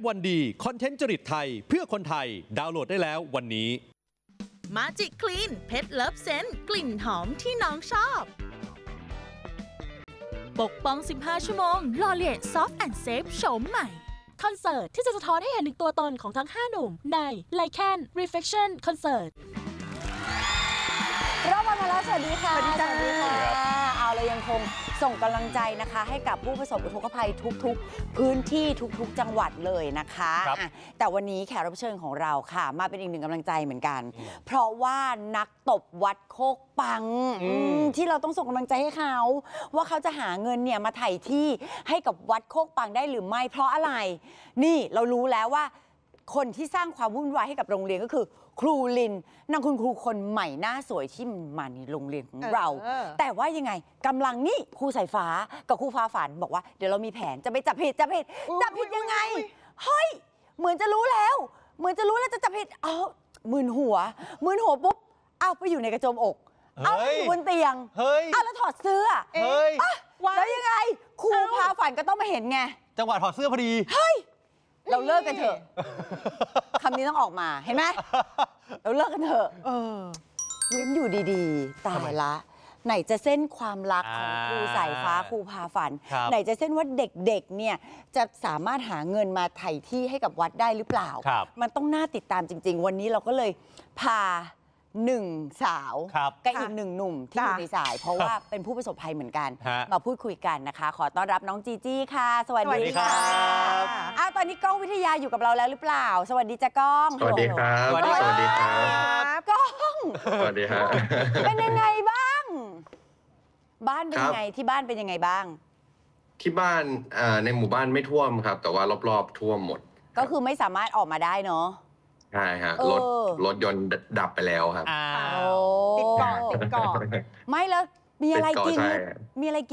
วันดีคอนเทนต์จริตไทยเพื่อคนไทยดาวน์โหลดได้แล้ววันนี้มาจิกคลีนเพชรเลิฟเซนต์กลิ่นหอมที่น้องชอบปกป้อง15 ชั่วโมงลอเลียซอฟต์แอนด์เซฟโฉมใหม่คอนเสิร์ตที่จะสะท้อนให้เห็นถึงตัวตนของทั้ง5หนุ่มใน Lycan Reflection Concert รอบวันมาแล้วสวัสดีค่ะสวัสดีจ้าเอาเลยยังคงส่งกำลังใจนะคะให้กับผู้ประสบอุทกภัยทุกๆพื้นที่ทุกๆจังหวัดเลยนะคะแต่วันนี้แขกรับเชิญของเราค่ะมาเป็นอีกหนึ่งกำลังใจเหมือนกันเพราะว่านักตบวัดโคกปังที่เราต้องส่งกำลังใจให้เขาว่าเขาจะหาเงินเนี่ยมาไถ่ที่ให้กับวัดโคกปังได้หรือไม่เพราะอะไรนี่เรารู้แล้วว่าคนที่สร้างความวุ่นวายให้กับโรงเรียนก็คือครูลินนางคุณครูคนใหม่หน้าสวยที่มาในโรงเรียนของเราแต่ว่ายังไงกำลังนี่ครูสายฟ้ากับครูฟ้าฝันบอกว่าเดี๋ยวเรามีแผนจะไปจับผิดยังไงเฮ้ยเหมือนจะรู้แล้วจะจับผิดมึนหัวปุ๊บเอาไปอยู่ในกระโจมอกเอาไปอยู่บนเตียงเอาแล้วถอดเสื้อแล้วยังไงครูพาฝันก็ต้องมาเห็นไงจังหวะถอดเสื้อพอดีเฮ้ยเราเลิกกันเถอะคำนี้ต้องออกมาเห็นไหมเราเลิกกันเถอะลุ้นอยู่ดีๆตายละไหนจะเส้นความรักของครูสายฟ้าครูพาฝันไหนจะเส้นว่าเด็กๆเนี่ยจะสามารถหาเงินมาไถ่ที่ให้กับวัดได้หรือเปล่ามันต้องน่าติดตามจริงๆวันนี้เราก็เลยพา1 สาวกับอีก1 หนุ่มที่อยู่ในสายเพราะว่าเป็นผู้ประสบภัยเหมือนกันมาพูดคุยกันนะคะขอต้อนรับน้องจีจี้ค่ะสวัสดีค่ะตอนนี้ก้องวิทยาอยู่กับเราแล้วหรือเปล่าสวัสดีจ้ะก้องสวัสดีครับสวัสดีครับก้องสวัสดีครับเป็นยังไงบ้างบ้านเป็นยังไงที่บ้านเป็นยังไงบ้างที่บ้านในหมู่บ้านไม่ท่วมครับแต่ว่ารอบๆท่วมหมดก็คือไม่สามารถออกมาได้เนาะใช่ฮะรถยนต์ดับไปแล้วครับติดเกาะไม่แล้วมีอะไรกิน